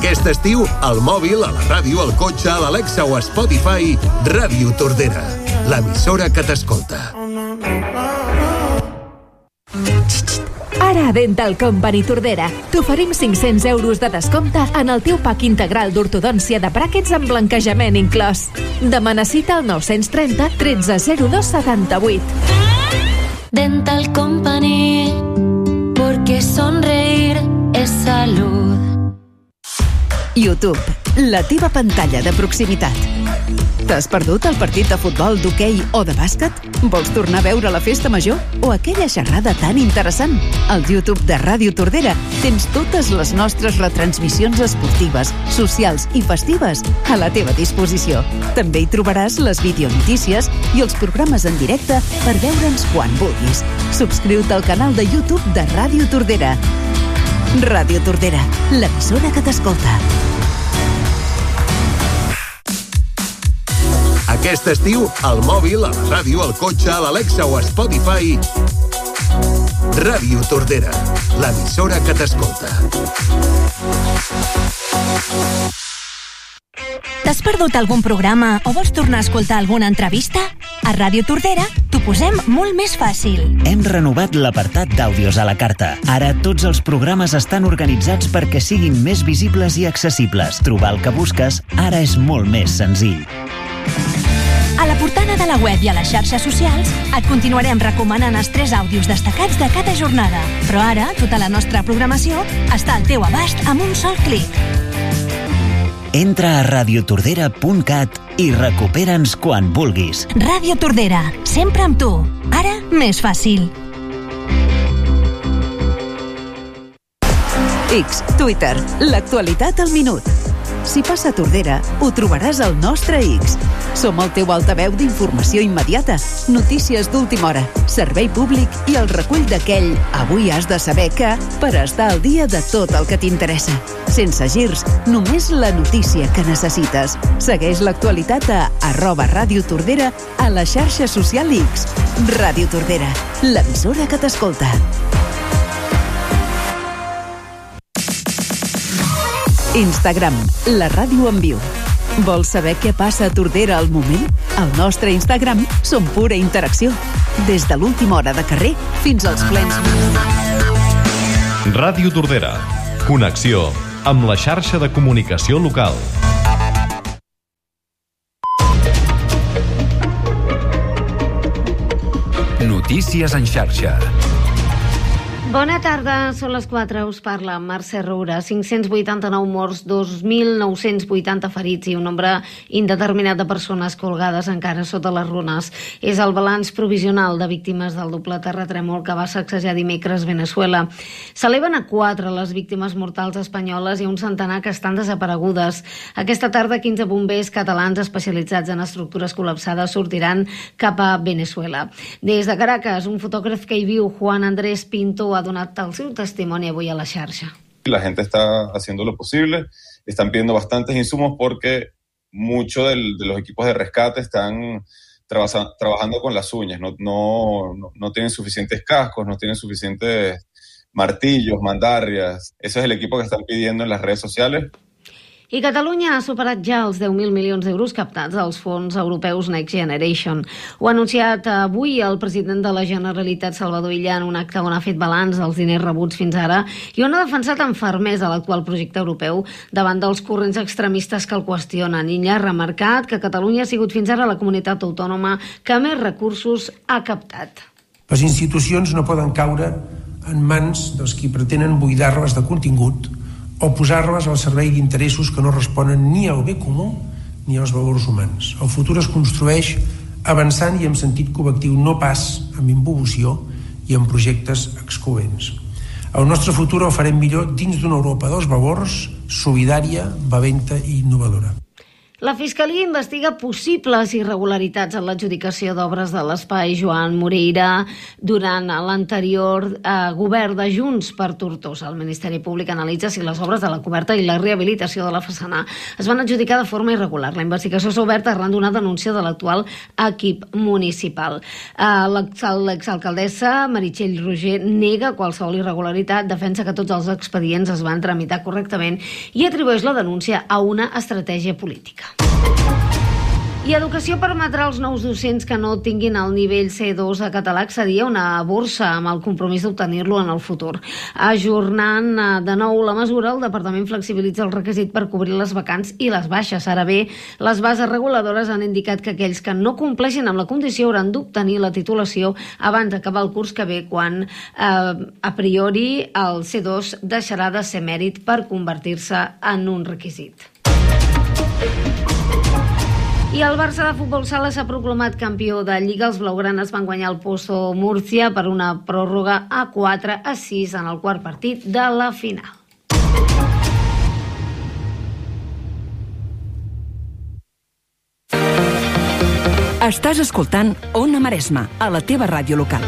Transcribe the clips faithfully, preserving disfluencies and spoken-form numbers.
Aquest estiu, al mòbil, a la ràdio, al cotxe, a l'Alexa o a Spotify, Ràdio Tordera, l'emissora que t'escolta. Ara a Dental Company Tordera t'oferim cinc-cents euros de descompte en el teu pack integral d'ortodòncia de bràquets amb blanquejament inclòs. Demana cita al nou trenta, tretze zero dos setanta-vuit. Dental Company, porque sonreír es salud. YouTube, la teva pantalla de proximitat. T'has perdut el partit de futbol, d'hoquei o de bàsquet? Vols tornar a veure la festa major o aquella xerrada tan interessant? Al YouTube de Ràdio Tordera tens totes les nostres retransmissions esportives, socials i festives a la teva disposició. També hi trobaràs les videonotícies i els programes en directe per veure'ns quan vulguis. Subscriu-te al canal de YouTube de Ràdio Tordera. Ràdio Tordera, l'emissora que t'escolta. Aquest estiu, al mòbil, a la ràdio, al cotxe, a l'Alexa o a Spotify, Ràdio Tordera, l'emissora que t'escolta. T'has perdut algun programa o vols tornar a escoltar alguna entrevista? A Ràdio Tordera t'ho posem molt més fàcil. Hem renovat l'apartat d'àudios a la carta. Ara tots els programes estan organitzats perquè siguin més visibles i accessibles. Trobar el que busques ara és molt més senzill. A la portada de la web i a les xarxes socials et continuarem recomanant els tres àudios destacats de cada jornada. Però ara tota la nostra programació està al teu abast amb un sol clic. Entra a radiotordera punt cat i recupera'ns quan vulguis. Ràdio Tordera, sempre amb tu. Ara més fàcil. X, Twitter, l'actualitat al minut. Si passa a Tordera, ho trobaràs al nostre X. Som el teu altaveu d'informació immediata, notícies d'última hora, servei públic i el recull d'aquell avui has de saber que per estar al dia de tot el que t'interessa. Sense girs, només la notícia que necessites. Segueix l'actualitat a arroba Ràdio Tordera a la xarxa social X. Ràdio Tordera, l'emissora que t'escolta. Instagram, la ràdio en viu. Vols saber què passa a Tordera al moment? Al nostre Instagram som pura interacció. Des de l'última hora de carrer fins als plens. Ràdio Tordera. Connexió amb la xarxa de comunicació local. Notícies en xarxa. Bona tarda, són les quatre, us parla Mercè Roura. cinc-cents vuitanta-nou morts, dos mil nou-cents vuitanta ferits i un nombre indeterminat de persones colgades encara sota les runes. És el balanç provisional de víctimes del doble terratrèmol que va sacsejar dimecres Veneçuela. S'eleven a quatre les víctimes mortals espanyoles i un centenar que estan desaparegudes. Aquesta tarda, quinze bombers catalans especialitzats en estructures col·lapsades sortiran cap a Veneçuela. Des de Caracas, un fotògraf que hi viu, Juan Andrés Pinto, ha donat el seu testimoni avui a la xarxa. La gente está haciendo lo posible, están pidiendo bastantes insumos porque muchos de los equipos de rescate están traba- trabajando con las uñas, no, no, no, no tienen suficientes cascos, no tienen suficientes martillos, mandarrias. Ese es el equipo que están pidiendo en las redes sociales. I Catalunya ha superat ja els deu mil milions d'euros captats als fons europeus Next Generation. Ho ha anunciat avui el president de la Generalitat, Salvador Illa, en un acte on ha fet balanç dels diners rebuts fins ara i on ha defensat amb fermesa l'actual projecte europeu davant dels corrents extremistes que el qüestionen. Illa ha remarcat que Catalunya ha sigut fins ara la comunitat autònoma que més recursos ha captat. Les institucions no poden caure en mans dels qui pretenen buidar-les de contingut o posar-les al servei d'interessos que no responen ni al bé comú ni als valors humans. El futur es construeix avançant i amb sentit col·lectiu, no pas amb involució i amb projectes excloents. El nostre futur el farem millor dins d'una Europa dels valors, solidària, valenta i innovadora. La Fiscalia investiga possibles irregularitats en l'adjudicació d'obres de l'espai Joan Moreira durant l'anterior eh, govern de Junts per Tortosa. El Ministeri Públic analitza si les obres de la coberta i la rehabilitació de la façana es van adjudicar de forma irregular. La investigació s'ha obert arran d'una denúncia de l'actual equip municipal. Eh, l'exalcaldessa Meritxell Roger nega qualsevol irregularitat, defensa que tots els expedients es van tramitar correctament i atribueix la denúncia a una estratègia política. I Educació permetrà als nous docents que no tinguin el nivell C dos de català accedir a una borsa amb el compromís d'obtenir-lo en el futur. Ajornant de nou la mesura, el Departament flexibilitza el requisit per cobrir les vacants i les baixes. Ara bé, les bases reguladores han indicat que aquells que no compleixin amb la condició hauran d'obtenir la titulació abans d'acabar el curs que ve, quan eh, a priori el C dos deixarà de ser mèrit per convertir-se en un requisit. I el Barça de futbol sala s'ha proclamat campió de Lliga. Els blaugranes van guanyar el Pozo Múrcia per una pròrroga a quatre a sis en el quart partit de la final. Estàs escoltant Ona Maresma, a la teva ràdio local.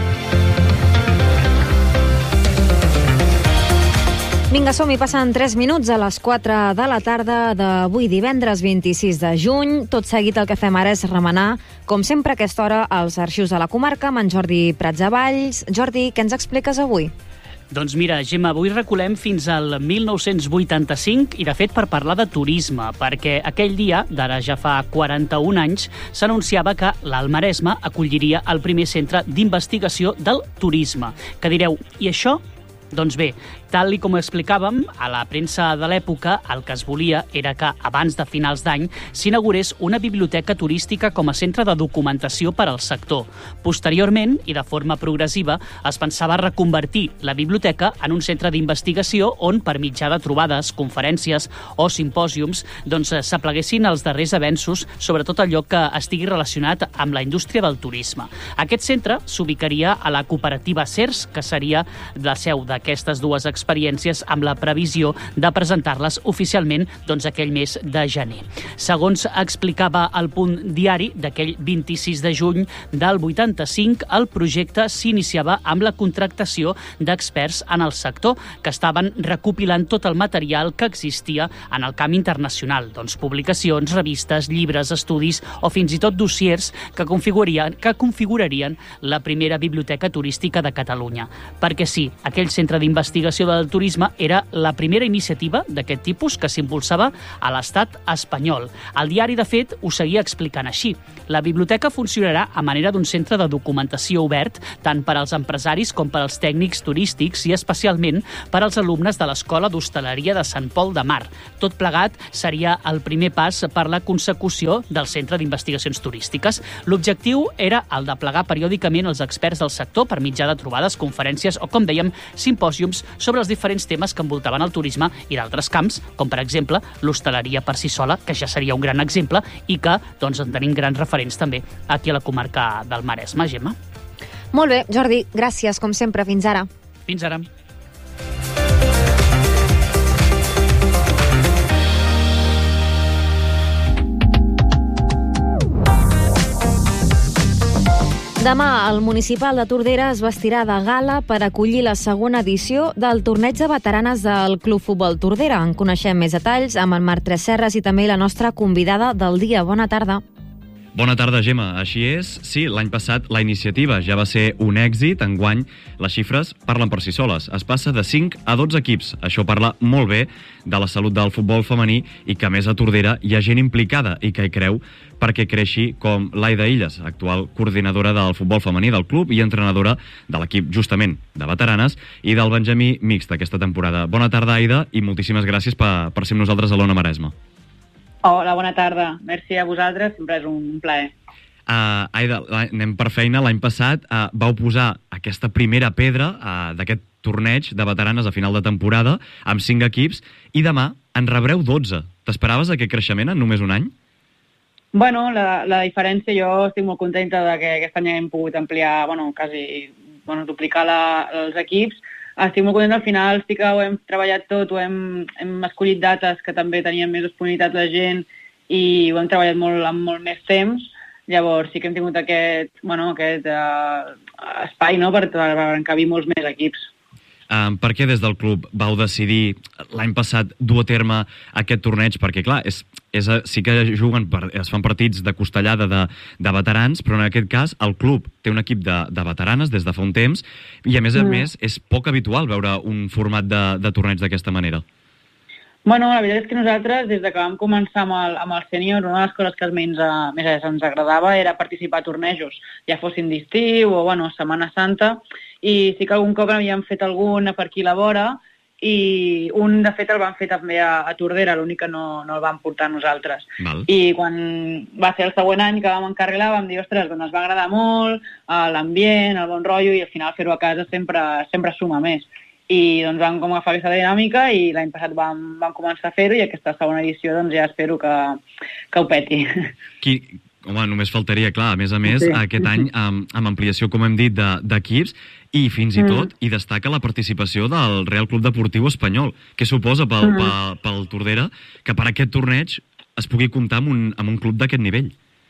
Vinga, som-hi, passen tres minuts a les quatre de la tarda d'avui divendres vint-i-sis de juny. Tot seguit el que fem ara és remenar, com sempre a aquesta hora, als arxius de la comarca amb en Jordi Pratsavalls. Jordi, què ens expliques avui? Doncs mira, Gemma, avui reculem fins al mil nou-cents vuitanta-cinc i, de fet, per parlar de turisme, perquè aquell dia, d'ara ja fa quaranta-un anys, s'anunciava que l'Alt Maresme acolliria el primer centre d'investigació del turisme. Que direu, i això? Doncs bé, tal i com explicàvem, a la premsa de l'època el que es volia era que, abans de finals d'any, s'inaugurés una biblioteca turística com a centre de documentació per al sector. Posteriorment, i de forma progressiva, es pensava reconvertir la biblioteca en un centre d'investigació on, per mitjà de trobades, conferències o simpòsiums, doncs s'apleguessin els darrers avenços, sobretot allò que estigui relacionat amb la indústria del turisme. Aquest centre s'ubicaria a la cooperativa CERS, que seria la seu d'aquestes dues experiències, amb la previsió de presentar-les oficialment doncs, aquell mes de gener. Segons explicava el Punt Diari d'aquell vint-i-sis de juny del vuitanta-cinc, el projecte s'iniciava amb la contractació d'experts en el sector que estaven recopilant tot el material que existia en el camp internacional, doncs publicacions, revistes, llibres, estudis o fins i tot dossiers que configurarien, que configurarien la primera biblioteca turística de Catalunya. Perquè sí, aquell centre d'investigació del turisme era la primera iniciativa d'aquest tipus que s'impulsava a l'estat espanyol. El diari, de fet, ho seguia explicant així. La biblioteca funcionarà a manera d'un centre de documentació obert tant per als empresaris com per als tècnics turístics i especialment per als alumnes de l'Escola d'Hostaleria de Sant Pol de Mar. Tot plegat seria el primer pas per la consecució del Centre d'Investigacions Turístiques. L'objectiu era el de plegar periòdicament els experts del sector per mitjà de trobades, conferències o, com dèiem, simpòsiums sobre els diferents temes que envoltaven el turisme i d'altres camps, com per exemple l'hostaleria per si sola, que ja seria un gran exemple i que doncs, en tenim grans referents també aquí a la comarca del Maresme, Gemma. Molt bé, Jordi, gràcies, com sempre. Fins ara. Fins ara. Demà, el municipal de Tordera es vestirà de gala per acollir la segona edició del torneig de veteranes del Club Futbol Tordera. En coneixem més detalls amb el Marc Tresserras i també la nostra convidada del dia. Bona tarda. Bona tarda, Gemma. Així és. Sí, l'any passat la iniciativa ja va ser un èxit. Enguany, les xifres parlen per si soles. Es passa de cinc a dotze equips. Això parla molt bé de la salut del futbol femení i que, a més, a Tordera hi ha gent implicada i que hi creu perquè creixi, com l'Aida Illes, actual coordinadora del futbol femení del club i entrenadora de l'equip, justament, de veteranes i del Benjamí mixt aquesta temporada. Bona tarda, Aida, i moltíssimes gràcies per, per ser amb nosaltres a l'Ona Maresme. Hola, bona tarda. Merci a vosaltres, sempre és un plaer. Uh, Aida, anem per feina. L'any passat uh, vau posar aquesta primera pedra uh, d'aquest torneig de veteranes a final de temporada amb cinc equips i demà en rebreu dotze. T'esperaves aquest creixement en només un any? Bueno, la, la diferència, jo estic molt contenta de que aquest any hem pogut ampliar, bueno, quasi bueno, duplicar la, els equips. Estic molt contenta, al final sí que ho hem treballat tot, ho hem, hem escollit dates que també tenien més disponibilitat la gent i ho hem treballat molt, amb molt més temps. Llavors sí que hem tingut aquest, bueno, aquest uh, espai, no?, per, per encabir molts més equips. Um, per què des del club vau decidir l'any passat dur a terme aquest torneig? Perquè, clar, és, és, sí que juguen, per, es fan partits de costellada de, de veterans, però en aquest cas el club té un equip de, de veteranes des de fa un temps i, a més a mm. més, és poc habitual veure un format de, de torneig d'aquesta manera. Bueno, la veritat és que nosaltres, des de que vam començar amb el, amb el sènior, una de les coses que més, més ens agradava era participar a tornejos, ja fossin d'estiu o, bueno, Setmana Santa, i sí que algun cop havíem fet algun per aquí a la vora, i un, de fet, el vam fer també a, a Tordera, l'únic que no, no el vam portar nosaltres. Val. I quan va ser el següent any que vam encarrilar, vam dir, ostres, doncs ens va agradar molt, l'ambient, el bon rotllo, i al final fer-ho a casa sempre, sempre suma més. I doncs vam com agafar aquesta dinàmica i l'any passat vam, vam començar a fer-ho i aquesta segona edició doncs ja espero que, que ho peti. Qui, home, només faltaria, clar, a més a més, sí. Aquest any amb, amb ampliació, com hem dit, d'equips i fins i tot, mm. i destaca la participació del Real Club Deportiu Espanyol, que suposa pel, mm. pel, pel Tordera que per aquest torneig es pugui comptar amb un, amb un club d'aquest nivell.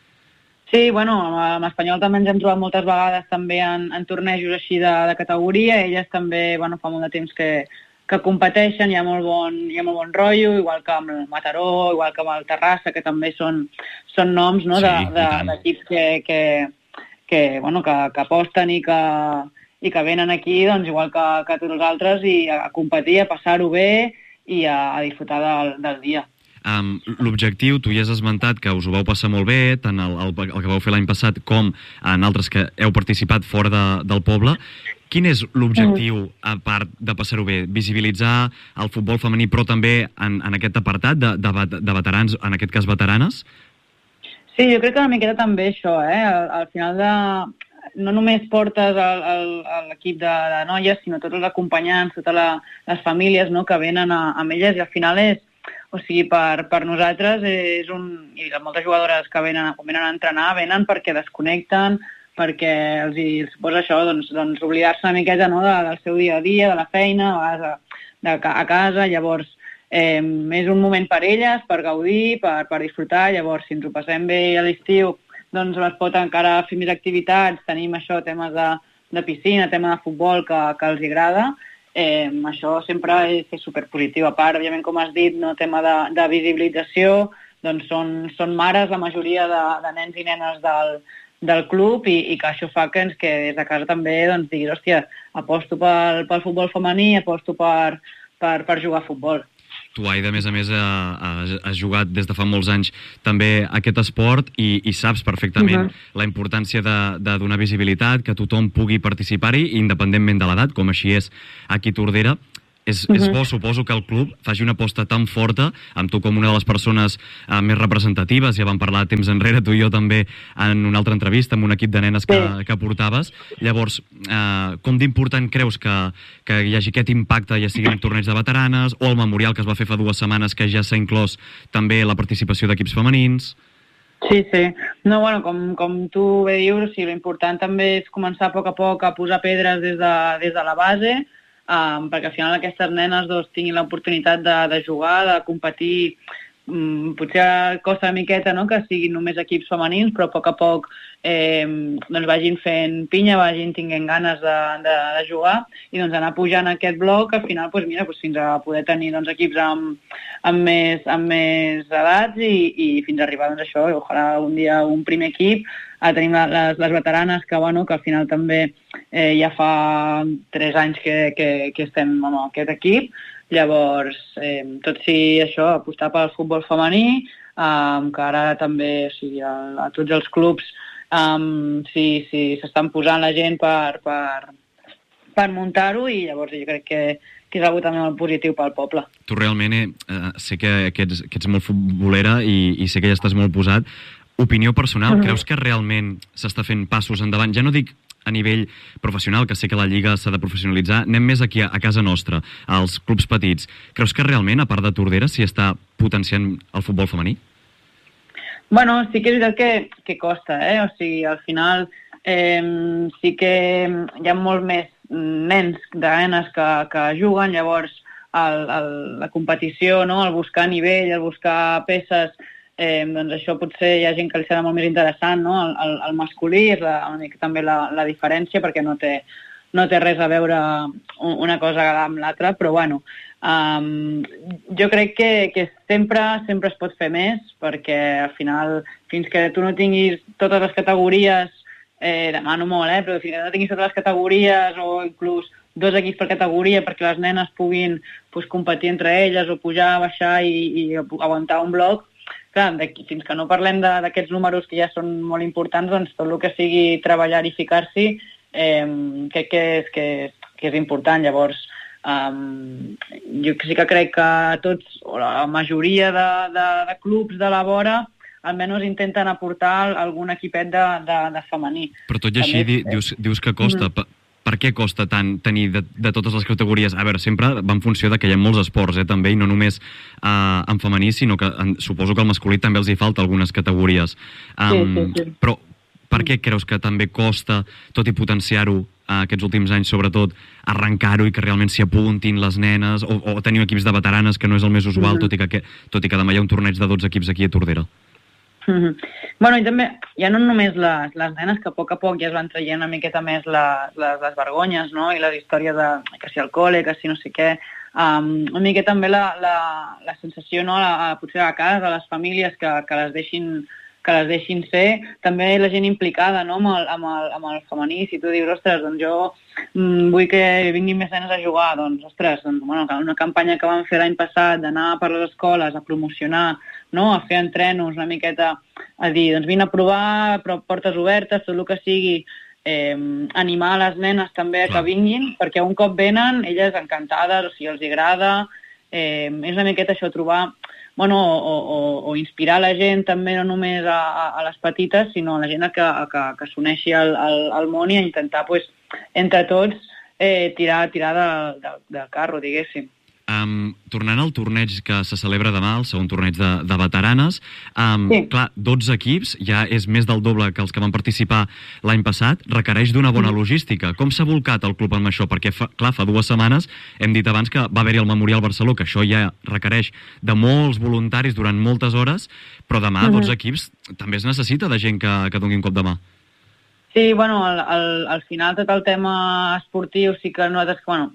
Sí, bueno, amb l'Espanyol també ens hem trobat moltes vegades també en, en tornejos així de, de categoria. Elles també, bueno, fa molt de temps que, que competeixen, hi ha molt bon, hi ha molt bon rotllo, igual que amb el Mataró, igual que amb el Terrassa, que també són, són noms, no?, de, de, d'equips que, que, que, bueno, que, que aposten i que, i que venen aquí, doncs, igual que, que tots els altres, i a, a competir, a passar-ho bé i a, a disfrutar del, del dia. Um, l'objectiu, tu ja has esmentat que us ho vau passar molt bé, tant el, el, el que vau fer l'any passat com en altres que heu participat fora de, del poble. Quin és l'objectiu, a part de passar-ho bé? Visibilitzar el futbol femení, però també en, en aquest apartat de, de, de veterans, en aquest cas veteranes? Sí, jo crec que una miqueta també això, eh? Al, al final de... no només portes l'equip de, de noies, sinó tots els acompanyants, totes la, les famílies, no?, que venen a, amb elles, i al final és... O sigui, per, per nosaltres és un... I moltes jugadores que venen, venen a entrenar venen perquè desconnecten, perquè els hi suposa això, doncs, doncs oblidar-se una miqueta, no?, de, del seu dia a dia, de la feina, a vegades de, de, a casa. Llavors, eh, és un moment per elles, per gaudir, per, per disfrutar. Llavors, si ens ho passem bé a l'estiu, doncs es pot encara fer més activitats. Tenim això, temes de, de piscina, tema de futbol que, que els agrada. Eh, això sempre és, és superpositiu. A part, òbviament, com has dit, no, tema de, de visibilització, doncs són, són mares, la majoria de, de nens i nenes del, del club, i, i que això fa que, ens, que des de casa també doncs, diguis, hòstia, aposto pel, pel futbol femení, aposto per, per, per jugar a futbol. Tu, Aida, a més a més, has jugat des de fa molts anys també aquest esport i, i saps perfectament uh-huh. la importància de, de donar visibilitat, que tothom pugui participar-hi, independentment de l'edat, com així és aquí a Tordera. És, uh-huh. és bo, suposo, que el club faci una aposta tan forta, amb tu com una de les persones eh, més representatives. Ja vam parlar temps enrere, tu i jo també, en una altra entrevista amb un equip de nenes que, sí. que portaves. Llavors, eh, com d'important creus que, que hi hagi aquest impacte, ja sigui en torneig de veteranes o el memorial que es va fer fa dues setmanes, que ja s'ha inclòs també la participació d'equips femenins? Sí, sí. No, bueno, com, com tu bé dius, sí, l'important també és començar a poc a poc a posar pedres des de, des de la base, Um, perquè al final aquestes nenes doncs, tinguin l'oportunitat de, de jugar, de competir. Um, potser costa una miqueta, no?, que siguin només equips femenins, però a poc a poc eh, doncs vagin fent pinya, vagin tinguent ganes de, de, de jugar, i doncs anar pujant aquest bloc, al final doncs, mira, doncs, fins a poder tenir doncs, equips amb, amb, més, amb més edats, i, i fins a arribar doncs, això, i ojalà un dia un primer equip. Ah, tenim les, les veteranes que, bueno, que al final també eh, ja fa tres anys que, que, que estem amb aquest equip. Llavors, eh, tot si això, apostar pel futbol femení, eh, que ara també, o sigui, a, a tots els clubs, eh, si, si s'estan posant la gent per, per, per muntar-ho, i llavors jo crec que, que és algo també molt positiu pel poble. Tu realment, eh, sé que, que, ets, que ets molt futbolera i, i sé que ja estàs molt posat. Opinió personal, uh-huh. creus que realment s'està fent passos endavant? Ja no dic a nivell professional, que sé que la Lliga s'ha de professionalitzar, anem més aquí a, a casa nostra, als clubs petits. Creus que realment, a part de Tordera, s'hi està potenciant el futbol femení? Bueno, sí que és veritat que, que costa, eh? O sigui, al final eh, sí que hi ha molt més nens de nenes que, que juguen, llavors el, el, la competició, no?, el buscar nivell, el buscar peces, eh, doncs això potser hi ha gent que li serà molt més interessant, no? El, el, el masculí és la, una mica també la, la diferència, perquè no té, no té res a veure una cosa amb l'altra, però bueno, um, jo crec que, que sempre, sempre es pot fer més, perquè al final, fins que tu no tinguis totes les categories, eh, demano molt, eh, però fins que no tinguis totes les categories o inclús dos equips per categoria perquè les nenes puguin pues, competir entre elles o pujar, baixar i, i aguantar un bloc, clar, fins que no parlem d'aquests números que ja són molt importants, doncs tot el que sigui treballar i ficar-s'hi, eh, crec que és, que, que és important. Llavors, um, jo sí que crec que tots, o la majoria de, de, de clubs de la vora, almenys intenten aportar algun equipet de, de, de femení. Però tot i així També, dius, dius que costa. Mm-hmm. Per, per què costa tant tenir de, de totes les categories? A veure, sempre va en funció de que hi ha molts esports, eh, també, i no només eh, en femení, sinó que en, suposo que al masculí també els hi falta algunes categories. Um, sí, sí, sí. Però per què creus que també costa, tot i potenciar-ho eh, aquests últims anys, sobretot, arrencar-ho i que realment s'hi apuntin les nenes, o, o tenir equips de veteranes, que no és el més usual, mm-hmm. tot, i que, tot i que demà hi ha un torneig de dotze equips aquí a Tordera? Mm-hmm. Bueno, i també, ja no només les, les nenes, que a poc a poc ja es van traient una miqueta més les, les, les vergonyes, no?, i les històries de que si al col·le, que si no sé què, um, una miqueta també la, la, la sensació, no?, la, potser a casa, a les famílies, que, que les deixin que les deixin ser, també la gent implicada, no?, amb el, amb el, amb el femení. Si tu dius, ostres, doncs jo mm, vull que vinguin més nenes a jugar, doncs, ostres, doncs, bueno, una campanya que vam fer l'any passat d'anar per les escoles a promocionar, no?, a fer entrenos una miqueta, a dir, doncs vine a provar, però portes obertes, tot el que sigui, eh, animar les nenes també a que vinguin, perquè un cop venen, elles encantades, o sigui, els agrada, eh, és una miqueta això, trobar, bueno, o, o, o inspirar la gent també, no només a, a, a les petites, sinó a la gent a que, a que, que s'uneixi al, al, al món i a intentar, pues, entre tots, eh, tirar, tirar del, del, del carro, diguéssim. Um, tornant al torneig que se celebra demà, el segon torneig de, de veteranes, um, sí. clar, dotze equips, ja és més del doble que els que van participar l'any passat, requereix d'una bona logística. Com s'ha volcat el club amb això? Perquè, fa, clar, fa dues setmanes hem dit abans que va haver-hi el Memorial Barceló, que això ja requereix de molts voluntaris durant moltes hores, però demà uh-huh. dotze equips també es necessita de gent que, que doni un cop de mà. Sí, bueno, al, al, al final tot el tema esportiu sí que nosaltres, bueno,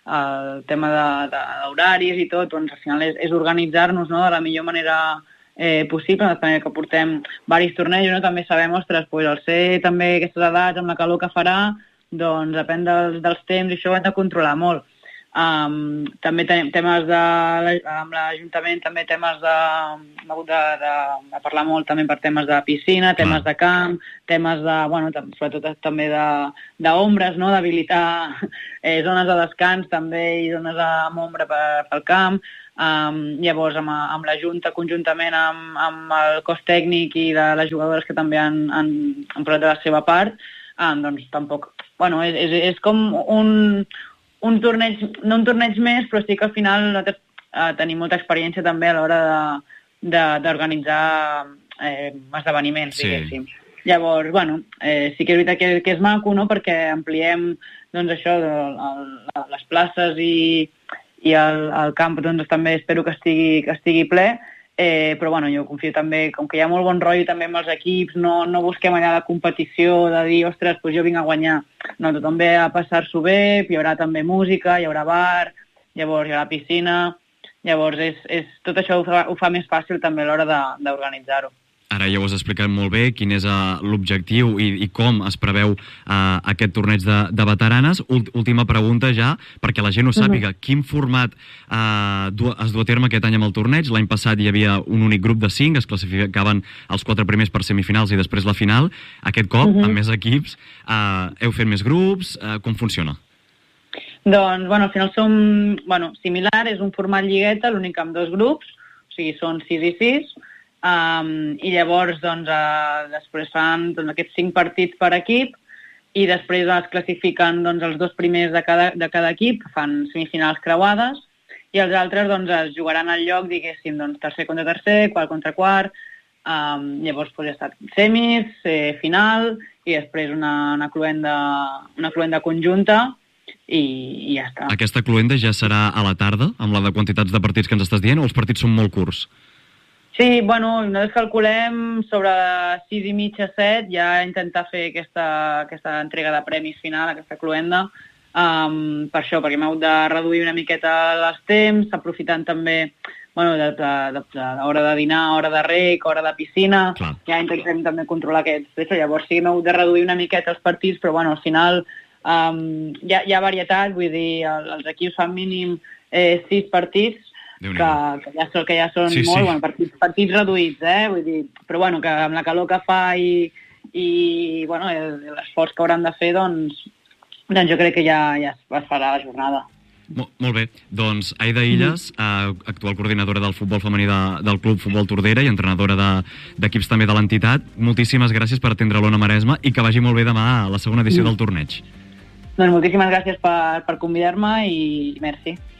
el tema d'horaris i tot, doncs al final és, és organitzar-nos, no?, de la millor manera eh, possible, també que portem diversos tornejos, no?, també sabem, ostres, pues, al ser també aquestes edats, amb la calor que farà, doncs depèn dels, dels temps i això ho hem de controlar molt. Um, també tenim temes de, amb l'Ajuntament, també temes de, de, de, de parlar molt també per temes de piscina, temes de camp, temes de, bueno, sobretot també d'ombres, no?, d'habilitar eh, zones de descans també i zones amb ombra per, pel camp. Um, llavors, amb, amb la Junta, conjuntament amb, amb el cos tècnic i de les jugadores que també han, han, han posat de la seva part, um, doncs tampoc, bueno, és, és, és com un... un torneig, no un torneig més, però sí que al final nosaltres eh, tenim molta experiència també a l'hora d'organitzar eh, esdeveniments, sí. diguéssim. Llavors, bueno, eh, sí que és veritat que, que és maco, no?, perquè ampliem, doncs, això, el, el, les places i, i el, el camp, doncs, també espero que estigui, que estigui ple, eh, però, bueno, jo confio també, com que hi ha molt bon rotllo també amb els equips, no, no busquem allà la competició de dir, ostres, doncs jo vinc a guanyar. No, tothom ve a passar-s'ho bé, hi haurà també música, hi haurà bar, llavors hi haurà piscina, llavors és, és, tot això ho fa, ho fa més fàcil també a l'hora d'organitzar-ho. Ara ja ho has explicat molt bé, quin és uh, l'objectiu i, i com es preveu uh, aquest torneig de, de veteranes. Ult, última pregunta ja, perquè la gent ho sàpiga. Uh-huh. Quin format uh, du, es du a terme aquest any amb el torneig? L'any passat hi havia un únic grup de cinc, es classificaven els quatre primers per semifinals i després la final. Aquest cop, uh-huh. amb més equips, uh, heu fet més grups? Uh, com funciona? Doncs, bueno, al final som, bueno, similar, és un format lligueta, l'únic amb dos grups, o sigui, són sis i sis, Um, i llavors doncs, uh, després fan doncs, aquests cinc partits per equip i després es classifiquen doncs, els dos primers de cada, de cada equip, fan semifinals creuades i els altres doncs, es jugaran al lloc, diguéssim, doncs, tercer contra tercer, quart contra quart, um, llavors doncs, ja està semis, eh, final i després una, una, cluenda, una cluenda conjunta i, i ja està. Aquesta cluenda ja serà a la tarda, amb la de quantitats de partits que ens estàs dient, o els partits són molt curts? Sí, bueno, nosaltres calculem sobre sis i mitja, set, ja intentar fer aquesta, aquesta entrega de premis final, aquesta cluenda, um, per això, perquè hem hagut de reduir una miqueta els temps, aprofitant també bueno, de, de, de, de, hora de dinar, hora de rec, hora de piscina, Clar. ja intentem també controlar aquests. Això, llavors sí que hem hagut de reduir una miqueta els partits, però bueno, al final um, hi, ha, hi ha varietat, vull dir, els equips fan mínim eh, sis partits, que, que, ja són, que ja són sí, molt, sí. Bueno, partits, partits reduïts, eh? Vull dir, però bueno, que amb la calor que fa i, i bueno, l'esforç que hauran de fer, doncs, doncs jo crec que ja, ja es farà la jornada. Molt, molt bé. Doncs Aida Illes, mm. actual coordinadora del futbol femení de, del Club Futbol Tordera i entrenadora d'equips de, també de l'entitat, moltíssimes gràcies per atendre l'Ona Maresma i que vagi molt bé demà a la segona edició mm. del torneig. Doncs moltíssimes gràcies per, per convidar-me i merci.